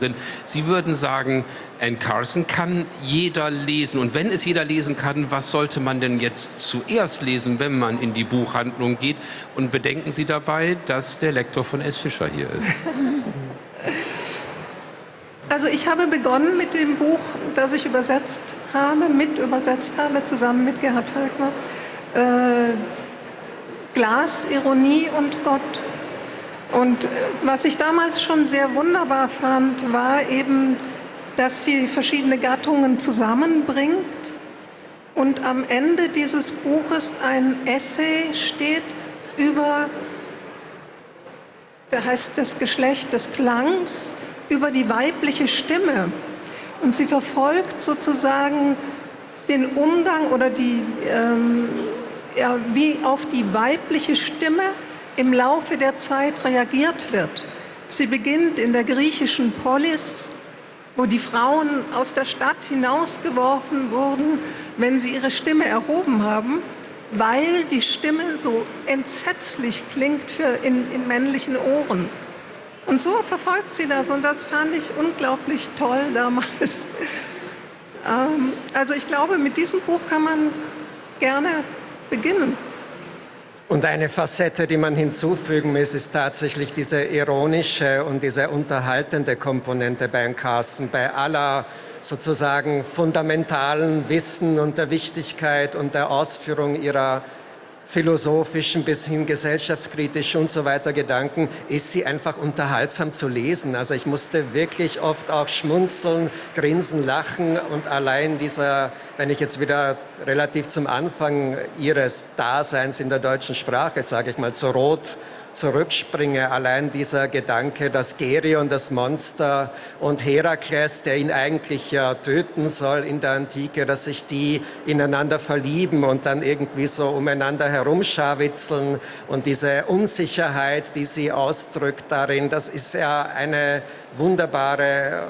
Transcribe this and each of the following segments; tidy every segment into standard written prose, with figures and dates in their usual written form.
Denn Sie würden sagen, Anne Carson kann jeder lesen. Und wenn es jeder lesen kann, was sollte man denn jetzt zuerst lesen, wenn man in die Buchhandlung geht? Und bedenken Sie dabei, dass der Lektor von S. Fischer hier ist. Also ich habe begonnen mit dem Buch, das ich mitübersetzt habe, zusammen mit Gerhard Falkner. Glas, Ironie und Gott. Und was ich damals schon sehr wunderbar fand, war eben, dass sie verschiedene Gattungen zusammenbringt und am Ende dieses Buches ein Essay steht über, da heißt das Geschlecht des Klangs, über die weibliche Stimme. Und sie verfolgt sozusagen den Umgang oder wie auf die weibliche Stimme im Laufe der Zeit reagiert wird. Sie beginnt in der griechischen Polis, wo die Frauen aus der Stadt hinausgeworfen wurden, wenn sie ihre Stimme erhoben haben, weil die Stimme so entsetzlich klingt in männlichen Ohren. Und so verfolgt sie das und das fand ich unglaublich toll damals. Also ich glaube, mit diesem Buch kann man gerne beginnen. Und eine Facette, die man hinzufügen muss, ist tatsächlich diese ironische und diese unterhaltende Komponente bei Anne Carson, bei aller sozusagen fundamentalen Wissen und der Wichtigkeit und der Ausführung ihrer philosophischen bis hin gesellschaftskritischen und so weiter Gedanken, ist sie einfach unterhaltsam zu lesen. Also ich musste wirklich oft auch schmunzeln, grinsen, lachen und allein dieser, wenn ich jetzt wieder relativ zum Anfang ihres Daseins in der deutschen Sprache, sage ich mal, zu Rot zurückspringe, allein dieser Gedanke, dass Gerion, das Monster, und Herakles, der ihn eigentlich ja töten soll in der Antike, dass sich die ineinander verlieben und dann irgendwie so umeinander herumscharwitzeln und diese Unsicherheit, die sie ausdrückt darin, das ist ja eine wunderbare,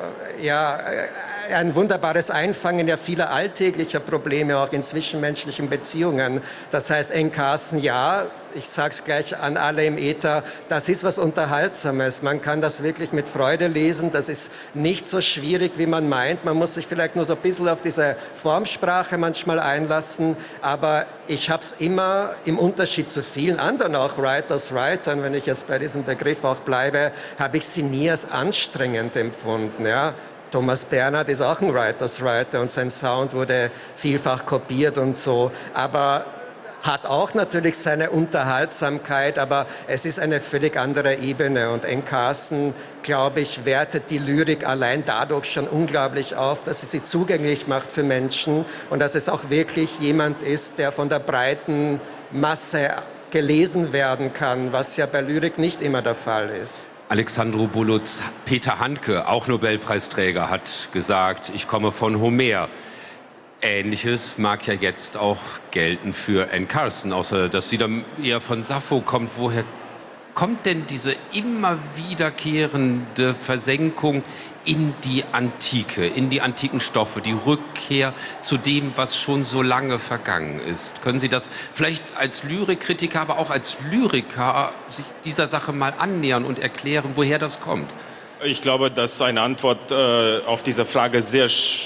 ein wunderbares Einfangen ja vieler alltäglicher Probleme, auch in zwischenmenschlichen Beziehungen. Das heißt, Anne Carson, ja, ich sage es gleich an alle im Äther, das ist was Unterhaltsames. Man kann das wirklich mit Freude lesen. Das ist nicht so schwierig, wie man meint. Man muss sich vielleicht nur so ein bisschen auf diese Formsprache manchmal einlassen. Aber ich habe es immer im Unterschied zu vielen anderen, auch Writern, wenn ich jetzt bei diesem Begriff auch bleibe, habe ich sie nie als anstrengend empfunden. Ja? Thomas Bernhard ist auch ein Writer und sein Sound wurde vielfach kopiert und so. Aber hat auch natürlich seine Unterhaltsamkeit, aber es ist eine völlig andere Ebene. Und Anne Carson, glaube ich, wertet die Lyrik allein dadurch schon unglaublich auf, dass sie zugänglich macht für Menschen und dass es auch wirklich jemand ist, der von der breiten Masse gelesen werden kann, was ja bei Lyrik nicht immer der Fall ist. Alexandru Bulutz, Peter Handke, auch Nobelpreisträger, hat gesagt, ich komme von Homer. Ähnliches mag ja jetzt auch gelten für Anne Carson, außer dass sie dann eher von Sappho kommt. Woher kommt denn diese immer wiederkehrende Versenkung in die Antike, in die antiken Stoffe, die Rückkehr zu dem, was schon so lange vergangen ist? Können Sie das vielleicht als Lyrikkritiker, aber auch als Lyriker sich dieser Sache mal annähern und erklären, woher das kommt? Ich glaube, dass eine Antwort auf diese Frage sehr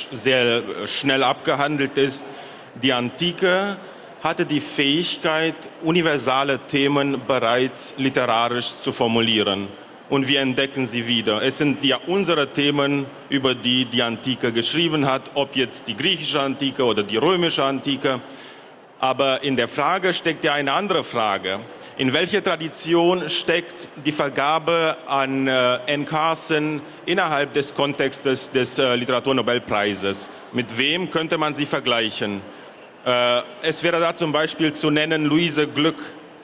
schnell abgehandelt ist. Die Antike hatte die Fähigkeit, universale Themen bereits literarisch zu formulieren. Und wir entdecken sie wieder. Es sind ja unsere Themen, über die die Antike geschrieben hat, ob jetzt die griechische Antike oder die römische Antike. Aber in der Frage steckt ja eine andere Frage. In welcher Tradition steckt die Vergabe an Anne Carson innerhalb des Kontextes des Literaturnobelpreises? Mit wem könnte man sie vergleichen? Es wäre da zum Beispiel zu nennen Luise Glück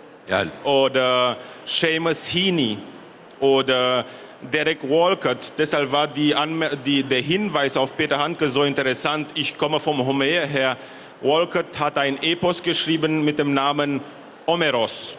oder Seamus Heaney oder Derek Walcott. Deshalb war der Hinweis auf Peter Handke so interessant. Ich komme vom Homer her. Walcott hat ein Epos geschrieben mit dem Namen Omeros.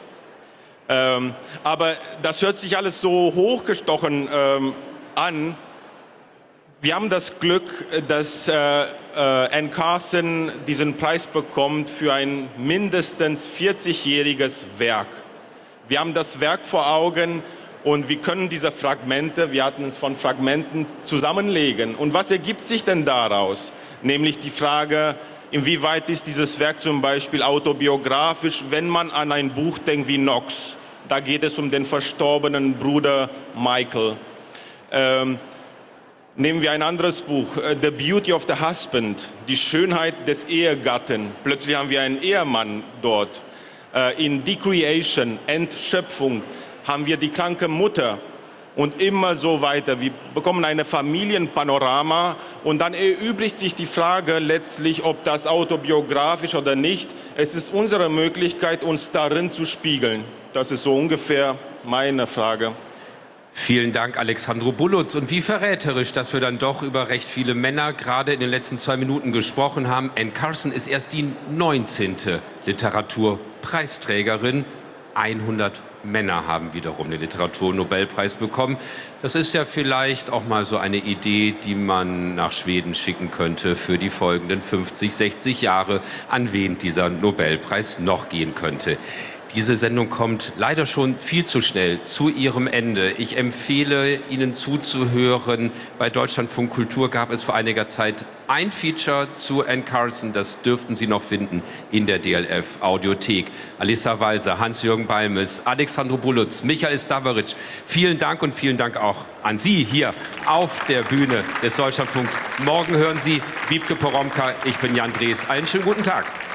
Aber das hört sich alles so hochgestochen an. Wir haben das Glück, dass Anne Carson diesen Preis bekommt für ein mindestens 40-jähriges Werk. Wir haben das Werk vor Augen Und wir können diese Fragmente, wir hatten es von Fragmenten, zusammenlegen. Und was ergibt sich denn daraus? Nämlich die Frage, inwieweit ist dieses Werk zum Beispiel autobiografisch, wenn man an ein Buch denkt wie Knox. Da geht es um den verstorbenen Bruder Michael. Nehmen wir ein anderes Buch, The Beauty of the Husband, die Schönheit des Ehegatten. Plötzlich haben wir einen Ehemann dort. In Decreation, Entschöpfung, haben wir die kranke Mutter und immer so weiter. Wir bekommen eine Familienpanorama und dann erübrigt sich die Frage letztlich, ob das autobiografisch oder nicht. Es ist unsere Möglichkeit, uns darin zu spiegeln. Das ist so ungefähr meine Frage. Vielen Dank, Alexandro Bulutz. Und wie verräterisch, dass wir dann doch über recht viele Männer gerade in den letzten 2 Minuten gesprochen haben. Anne Carson ist erst die 19. Literaturpreisträgerin. 100 Männer haben wiederum den Literaturnobelpreis bekommen. Das ist ja vielleicht auch mal so eine Idee, die man nach Schweden schicken könnte für die folgenden 50, 60 Jahre, an wen dieser Nobelpreis noch gehen könnte. Diese Sendung kommt leider schon viel zu schnell zu ihrem Ende. Ich empfehle Ihnen zuzuhören. Bei Deutschlandfunk Kultur gab es vor einiger Zeit ein Feature zu Anne Carson. Das dürften Sie noch finden in der DLF Audiothek. Alissa Walser, Hans-Jürgen Balmes, Alexandro Bulutz, Michael Stavaric. Vielen Dank und vielen Dank auch an Sie hier auf der Bühne des Deutschlandfunks. Morgen hören Sie Wiebke Poromka. Ich bin Jan Drees. Einen schönen guten Tag.